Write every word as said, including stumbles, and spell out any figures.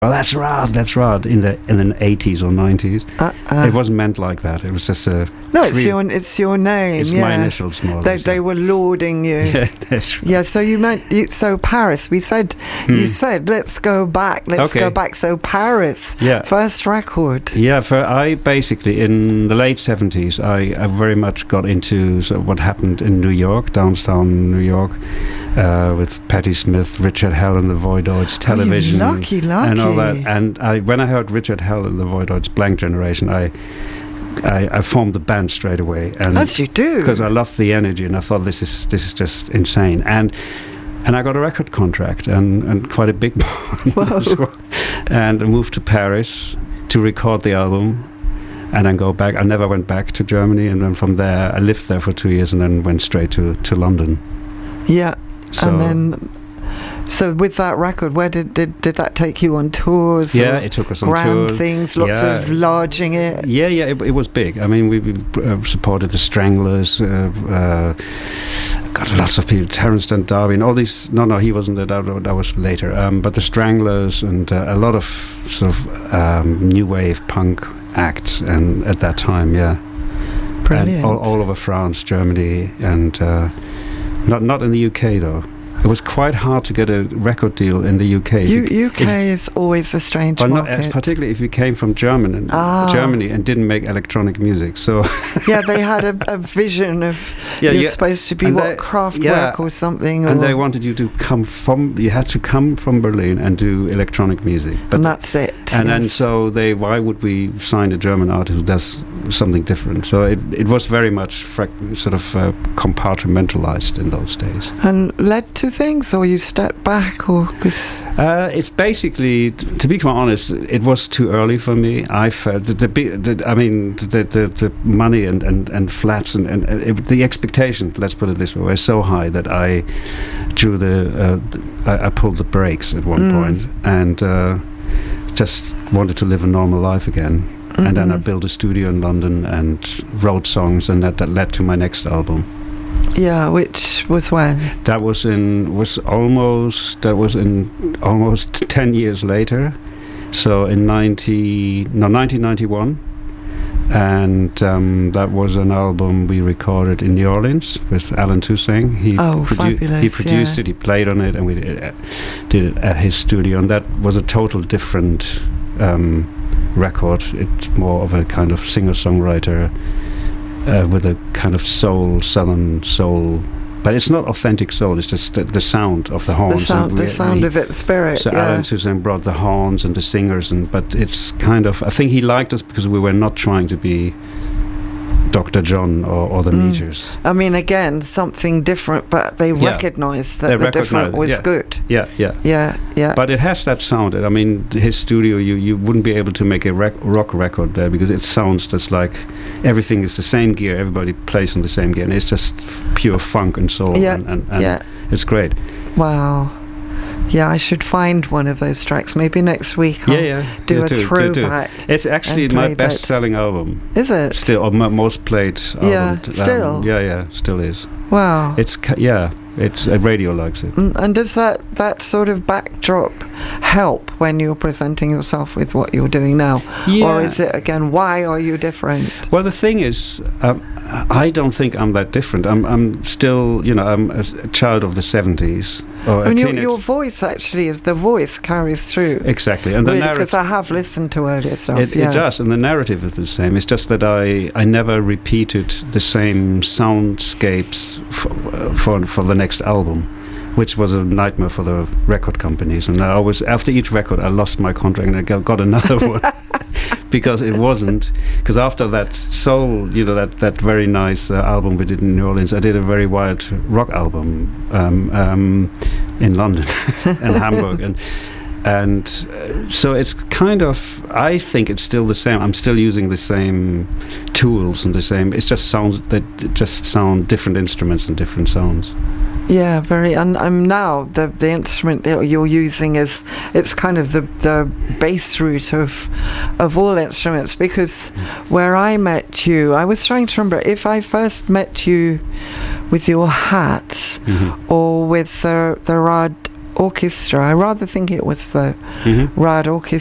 well, that's Rod, that's Rod, in the in the eighties or nineties. Uh, uh. It wasn't meant like that. It was just a... No, it's three, your it's your name. It's yeah. my initials more. They they were lauding you. Yeah, that's right. Yeah, so you meant you, so Paris. We said Hmm. you said let's go back. Let's Okay. go back. So Paris. Yeah. First record. Yeah, for I basically in the late seventies, I, I very much got into sort of what happened in New York, downtown New York, uh, with Patti Smith, Richard Hell and the Voidoids, television, Oh, you lucky, lucky. and all that. And I, when I heard Richard Hell and the Voidoids, Blank Generation, I, I, I formed the band straight away. And As you do. because I loved the energy, and I thought this is this is just insane. And and I got a record contract, and, and quite a big one. as well. And I moved to Paris to record the album, and then go back. I never went back to Germany, and then from there I lived there for two years, and then went straight to, to London. Yeah. So, And then, so with that record, where did did, did that take you on tours? yeah, or it took us on grand tour. things, lots Yeah. of larging it. Yeah, yeah, it, it was big. I mean, we, we uh, supported the Stranglers, uh, uh, got lots of people, Terence Stamp D'Arby, and all these. No, no, he wasn't there. That, that was later. Um, but the Stranglers and uh, a lot of sort of um, new wave punk acts, and at that time, yeah, Brilliant. and all, all over France, Germany, and uh, not not in the U K though. It was quite hard to get a record deal in the U K. U- If you- U K is always a strange But not, market. particularly if you came from German and Ah. Germany and didn't make electronic music. So Yeah, they had a, a vision of Yeah, you're yeah. supposed to be And what they- Kraftwerk yeah. or something, and or, they wanted you to come from. You had to come from Berlin and do electronic music. But and that's it. and then yes. so they. Why would we sign a German artist who does something different? So it it was very much frac- sort of uh, compartmentalized in those days. and led to things, or you step back, or because Uh, it's basically, t- to be quite honest, it was too early for me. I felt the, the, big- the I mean, the the, the money and, and, and flats and, and uh, it, the expectation, let's put it this way, were so high that I drew the, uh, th- I, I pulled the brakes at one Mm. point and uh, just wanted to live a normal life again. And then I Mhm. built a studio in London and wrote songs, and that, that led to my next album. yeah, which was when That was in was almost that was in almost ten years later, so in ninety no nineteen ninety one, and um, that was an album we recorded in New Orleans with Alan Toussaint. He Oh, fabulous, He produced yeah. it. He played on it, and we did it, did it at his studio. And that was a total different um, record. It's more of a kind of singer-songwriter. Uh, with a kind of soul, southern soul, but it's not authentic soul. It's just the, the sound of the horns. the sound, and the we- sound we- of it, the spirit. So yeah. Alan Toussaint brought the horns and the singers, and but it's kind of. I think he liked us because we were not trying to be Doctor John or, or the Mm. Meters. I mean, again, something different, but they Yeah. recognised that They the different recognised- was yeah. good. Yeah, yeah. Yeah, yeah. But it has that sound. I mean, his studio, you, you wouldn't be able to make a rec- rock record there because it sounds just like everything is the same gear. Everybody plays on the same gear, and it's just f- pure funk and soul. Yeah, and, and, and yeah. it's great. Wow. Yeah, I should find one of those tracks. Maybe next week I'll yeah, yeah. do yeah, a do, do, do. throwback. It's actually and my play that. best-selling album. Is it? Still, or m- most played album. Yeah, Um, still? yeah, yeah, still is. Wow. It's ca- yeah. It's uh, radio likes it. Mm, And does that, that sort of backdrop help when you're presenting yourself with what you're doing now? Yeah. Or is it, again, why are you different? Well, the thing is, um, I don't think I'm that different. I'm, I'm still, you know, I'm a, s- a child of the seventies. Or I mean, a your, teenage- your voice actually is, the voice carries through. Exactly, and the Really, narrative. because I have listened to earlier stuff. It, yeah. it does, and the narrative is the same. It's just that I, I never repeated the same soundscapes for, for for the next album, which was a nightmare for the record companies. And I always, after each record, I lost my contract and I got, got another one because it wasn't. Because after that soul, you know, that that very nice uh, album we did in New Orleans, I did a very wild rock album um, um, in London and Hamburg, and. And uh, so it's kind of, I think it's still the same. I'm still using the same tools and the same, it's just sounds that it just sound different instruments and different sounds. Yeah, very. And I'm now the the instrument that you're using is it's kind of the the bass root of of all instruments. Because where I met you, I was trying to remember if I first met you with your hats Mhm. or with the the Rod orchestra. I rather think it was the Mhm. Rad Orchestra.